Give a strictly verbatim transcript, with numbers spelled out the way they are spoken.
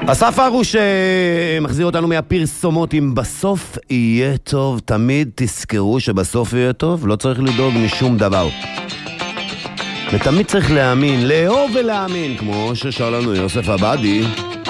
אסף ארוש מחזיר אותנו מהפרסומות. אם בסוף יהיה טוב, תמיד תזכרו שבסוף יהיה טוב, לא צריך לדאוג משום דבר. ותמיד צריך להאמין, לאהוב ולהאמין, כמו ששר לנו יוסף עבדי.